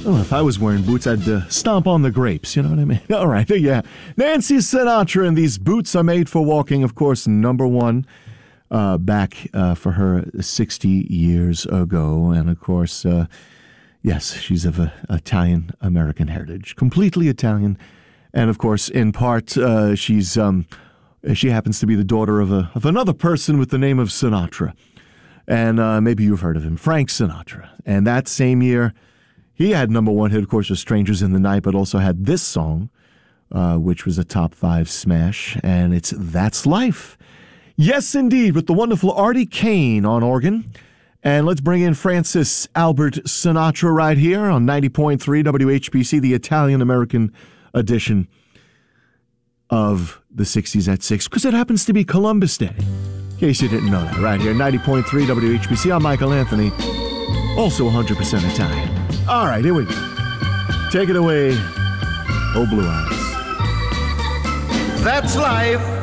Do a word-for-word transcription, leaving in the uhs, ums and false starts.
Oh, if I was wearing boots, I'd uh, stomp on the grapes. You know what I mean? All right, yeah. Nancy Sinatra and These Boots Are Made for Walking, of course, number one uh, back uh, for her sixty years ago. And, of course, uh, yes, she's of uh, Italian-American heritage, completely Italian. And, of course, in part, uh, she's um, she happens to be the daughter of a of another person with the name of Sinatra. And uh, maybe you've heard of him, Frank Sinatra. And that same year, he had number one hit, of course, with Strangers in the Night, but also had this song, uh, which was a top five smash, and it's That's Life. Yes, indeed, with the wonderful Artie Kane on organ. And let's bring in Francis Albert Sinatra right here on ninety point three W H B C, the Italian-American edition of the sixties at six, because it happens to be Columbus Day. In case you didn't know that, right here, ninety point three W H B C. I'm Michael Anthony, also one hundred percent Italian. All right, here we go. Take it away, oh Blue Eyes. That's life.